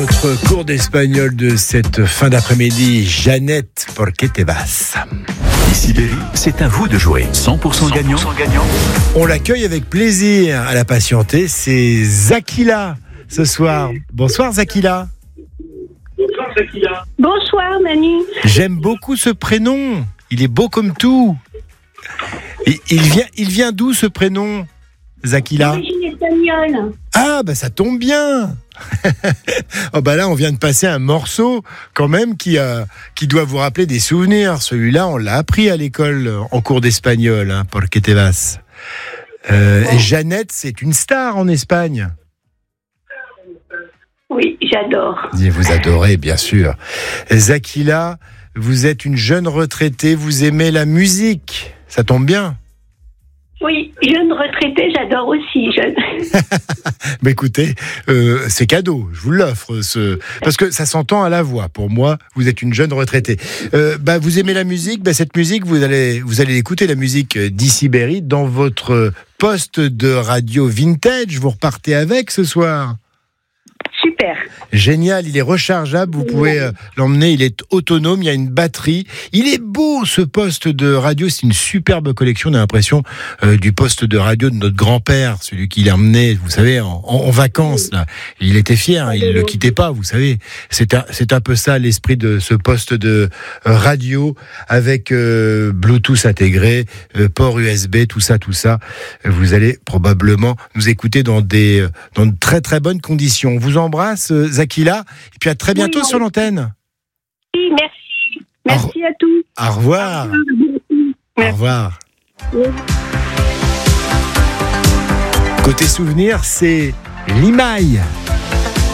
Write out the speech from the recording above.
notre cours d'espagnol de cette fin d'après-midi, Jeannette, ¿por qué te vas? Ici Berry, c'est à vous de jouer. 100% gagnant. On l'accueille avec plaisir à la patienter, c'est Zakila ce soir. Bonsoir Zakila. Bonsoir Manu. J'aime beaucoup ce prénom, il est beau comme tout. Il vient d'où ce prénom, Zakila? D'origine espagnole. Ah, bah ça tombe bien. Oh bah là, on vient de passer un morceau quand même qui doit vous rappeler des souvenirs. Celui-là, on l'a appris à l'école en cours d'espagnol, hein, ¿por qué te vas? Et Jeannette, c'est une star en Espagne. Oui, j'adore. Vous adorez, bien sûr. Zakila, vous êtes une jeune retraitée, vous aimez la musique. Ça tombe bien. Oui, jeune retraitée, j'adore aussi. Mais écoutez, c'est cadeau, je vous l'offre. Parce que ça s'entend à la voix. Pour moi, vous êtes une jeune retraitée. Vous aimez la musique, cette musique, vous allez écouter la musique d'Ici Berry dans votre poste de radio vintage. Vous repartez avec ce soir. Super. Génial, il est rechargeable, vous pouvez l'emmener, il est autonome, il y a une batterie. Il est beau ce poste de radio, c'est une superbe collection, on a l'impression du poste de radio de notre grand-père, celui qui l'a emmené, vous savez, en vacances. Là. Il était fier, il ne le quittait pas, vous savez. C'est un peu ça l'esprit de ce poste de radio avec Bluetooth intégré, port USB, tout ça. Vous allez probablement nous écouter dans de très très bonnes conditions. On vous embrasse, Zakila, et puis à très bientôt sur l'antenne. Oui, merci. Merci à tous. Au revoir. Au revoir. Oui. Côté souvenir, c'est Limaï.